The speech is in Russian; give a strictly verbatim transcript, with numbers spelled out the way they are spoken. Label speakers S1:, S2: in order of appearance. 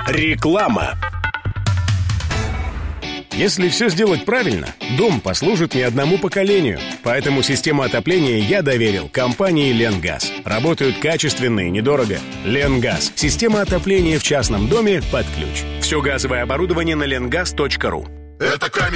S1: Реклама. Если все сделать правильно, дом послужит не одному поколению. Поэтому систему отопления я доверил компании «Ленгаз». Работают качественно и недорого. «Ленгаз» – система отопления в частном доме под ключ. Все газовое оборудование на ленгаз точка ру.
S2: Это камень.